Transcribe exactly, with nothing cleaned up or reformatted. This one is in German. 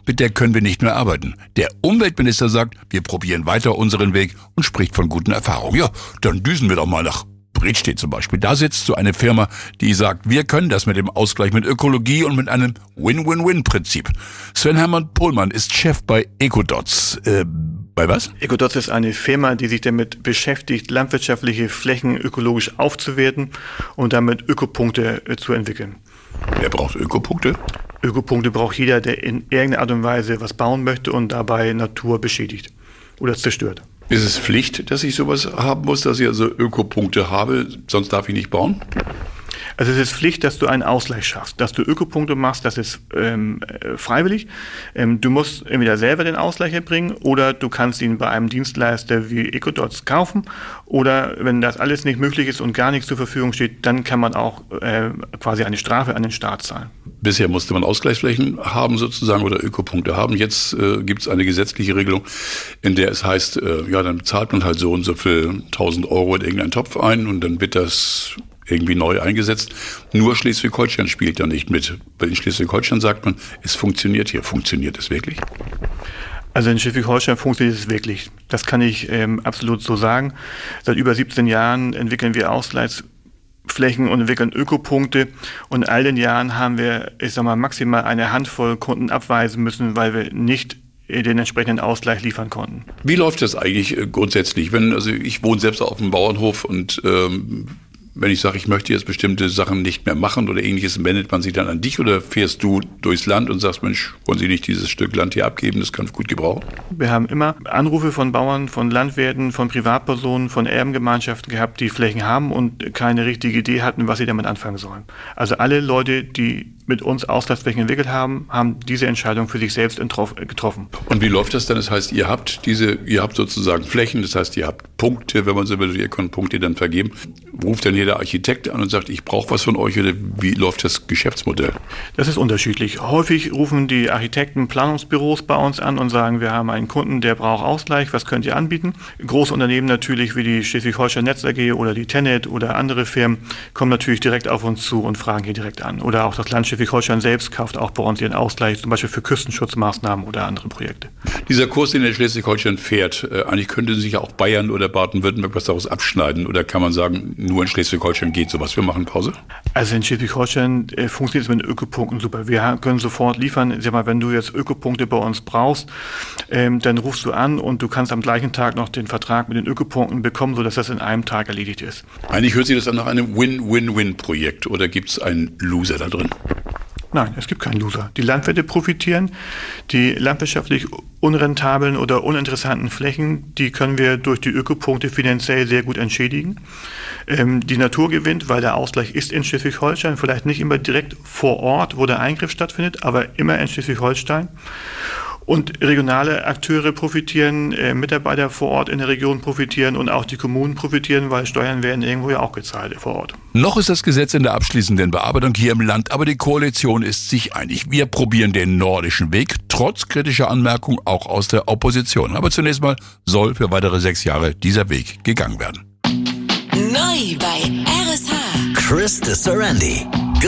mit der können wir nicht mehr arbeiten. Der Umweltminister sagt, wir probieren weiter unseren Weg und spricht von guten Erfahrungen. Ja, dann düsen wir doch mal nach Bredstedt zum Beispiel. Da sitzt so eine Firma, die sagt, wir können das mit dem Ausgleich mit Ökologie und mit einem Win-Win-Win-Prinzip. Sven-Hermann Pohlmann ist Chef bei Ecodots. Äh, bei was? Ecodots ist eine Firma, die sich damit beschäftigt, landwirtschaftliche Flächen ökologisch aufzuwerten und damit Ökopunkte äh, zu entwickeln. Wer braucht Ökopunkte? Ökopunkte braucht jeder, der in irgendeiner Art und Weise was bauen möchte und dabei Natur beschädigt oder zerstört. Ist es Pflicht, dass ich sowas haben muss, dass ich also Ökopunkte habe, sonst darf ich nicht bauen? Also es ist Pflicht, dass du einen Ausgleich schaffst, dass du Ökopunkte machst, das ist ähm, freiwillig. Ähm, du musst entweder selber den Ausgleich erbringen oder du kannst ihn bei einem Dienstleister wie Ecodots kaufen. Oder wenn das alles nicht möglich ist und gar nichts zur Verfügung steht, dann kann man auch äh, quasi eine Strafe an den Staat zahlen. Bisher musste man Ausgleichsflächen haben sozusagen oder Ökopunkte haben. Jetzt äh, gibt es eine gesetzliche Regelung, in der es heißt, äh, ja, dann zahlt man halt so und so viel tausend Euro in irgendeinen Topf ein und dann wird das irgendwie neu eingesetzt. Nur Schleswig-Holstein spielt da nicht mit. In Schleswig-Holstein sagt man, es funktioniert hier. Funktioniert es wirklich? Also in Schleswig-Holstein funktioniert es wirklich. Das kann ich ähm, absolut so sagen. Seit über siebzehn Jahren entwickeln wir Ausgleichsflächen und entwickeln Ökopunkte. Und in all den Jahren haben wir, ich sag mal, maximal eine Handvoll Kunden abweisen müssen, weil wir nicht den entsprechenden Ausgleich liefern konnten. Wie läuft das eigentlich äh, grundsätzlich? Wenn, also ich wohne selbst auf dem Bauernhof und ähm, wenn ich sage, ich möchte jetzt bestimmte Sachen nicht mehr machen oder ähnliches, wendet man sich dann an dich oder fährst du durchs Land und sagst, Mensch, wollen Sie nicht dieses Stück Land hier abgeben, das kann ich gut gebrauchen? Wir haben immer Anrufe von Bauern, von Landwirten, von Privatpersonen, von Erbengemeinschaften gehabt, die Flächen haben und keine richtige Idee hatten, was sie damit anfangen sollen. Also alle Leute, die mit uns Ausgleichsflächen entwickelt haben, haben diese Entscheidung für sich selbst getroffen. Und wie läuft das dann? Das heißt, ihr habt diese, ihr habt sozusagen Flächen, das heißt, ihr habt Punkte, wenn man so will, ihr könnt Punkte dann vergeben. Ruft dann jeder Architekt an und sagt, ich brauche was von euch oder wie läuft das Geschäftsmodell? Das ist unterschiedlich. Häufig rufen die Architekten Planungsbüros bei uns an und sagen, wir haben einen Kunden, der braucht Ausgleich, was könnt ihr anbieten? Große Unternehmen natürlich wie die Schleswig-Holstein Netz A G oder die Tennet oder andere Firmen kommen natürlich direkt auf uns zu und fragen hier direkt an. Oder auch das Land Schleswig-Holstein selbst kauft auch bei uns ihren Ausgleich, zum Beispiel für Küstenschutzmaßnahmen oder andere Projekte. Dieser Kurs, den der Schleswig-Holstein fährt, äh, eigentlich könnte sich ja auch Bayern oder Baden-Württemberg was daraus abschneiden. Oder kann man sagen, nur in Schleswig-Holstein geht sowas? Wir machen Pause? Also in Schleswig-Holstein äh, funktioniert es mit Ökopunkten super. Wir können sofort liefern. Sag mal, wenn du jetzt Ökopunkte bei uns brauchst, ähm, dann rufst du an und du kannst am gleichen Tag noch den Vertrag mit den Ökopunkten bekommen, sodass das in einem Tag erledigt ist. Eigentlich hört sich das an nach einem Win-Win-Win-Projekt. Oder gibt es einen Loser da drin? Nein, es gibt keinen Loser. Die Landwirte profitieren. Die landwirtschaftlich unrentablen oder uninteressanten Flächen, die können wir durch die Ökopunkte finanziell sehr gut entschädigen. Ähm, die Natur gewinnt, weil der Ausgleich ist in Schleswig-Holstein, vielleicht nicht immer direkt vor Ort, wo der Eingriff stattfindet, aber immer in Schleswig-Holstein. Und regionale Akteure profitieren, äh, Mitarbeiter vor Ort in der Region profitieren und auch die Kommunen profitieren, weil Steuern werden irgendwo ja auch gezahlt vor Ort. Noch ist das Gesetz in der abschließenden Bearbeitung hier im Land, aber die Koalition ist sich einig. Wir probieren den nordischen Weg, trotz kritischer Anmerkungen auch aus der Opposition. Aber zunächst mal soll für weitere sechs Jahre dieser Weg gegangen werden. Neu bei R S H. Chris de Sorandi.